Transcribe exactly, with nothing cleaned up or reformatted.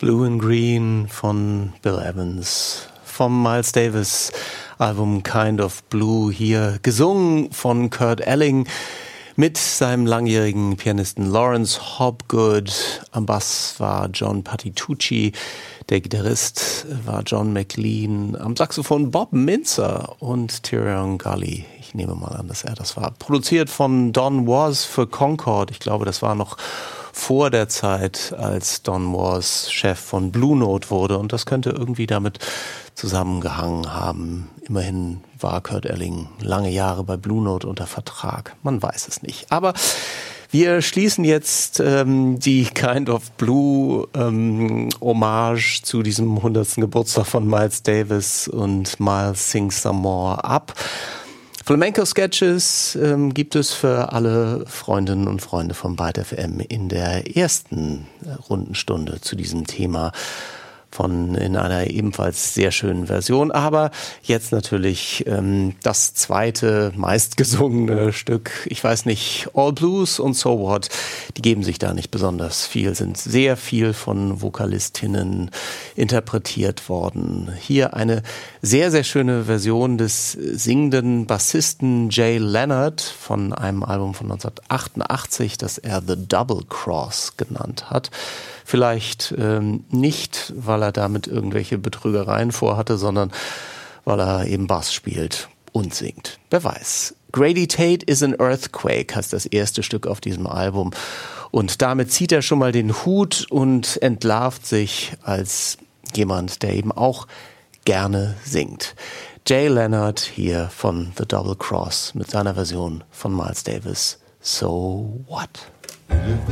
Blue and Green von Bill Evans, vom Miles Davis Album Kind of Blue, hier gesungen von Kurt Elling mit seinem langjährigen Pianisten Lawrence Hobgood. Am Bass war John Patitucci, der Gitarrist war John McLean, am Saxophon Bob Mintzer und Tyrion Gully. Ich nehme mal an, dass er das war. Produziert von Don Was für Concord. Ich glaube, das war noch vor der Zeit, als Don Was Chef von Blue Note wurde, und das könnte irgendwie damit zusammengehangen haben. Immerhin war Kurt Elling lange Jahre bei Blue Note unter Vertrag. Man weiß es nicht. Aber wir schließen jetzt ähm, die Kind of Blue ähm, Hommage zu diesem hundertsten Geburtstag von Miles Davis und Miles Sings Some More ab. Flamenco-Sketches ähm, gibt es für alle Freundinnen und Freunde von Byte F M in der ersten äh, Rundenstunde zu diesem Thema von in einer ebenfalls sehr schönen Version. Aber jetzt natürlich ähm, das zweite meistgesungene Stück. Ich weiß nicht, All Blues und So What, die geben sich da nicht besonders viel, sind sehr viel von Vokalistinnen interpretiert worden. Hier eine sehr, sehr schöne Version des singenden Bassisten Jay Leonard von einem Album von neunzehnhundertachtundachtzig, das er The Double Cross genannt hat. Vielleicht ähm, nicht, weil er damit irgendwelche Betrügereien vorhatte, sondern weil er eben Bass spielt und singt. Wer weiß. Grady Tate is an Earthquake heißt das erste Stück auf diesem Album. Und damit zieht er schon mal den Hut und entlarvt sich als jemand, der eben auch gerne singt. Jay Leonard hier von The Double Cross mit seiner Version von Miles Davis. So What? Live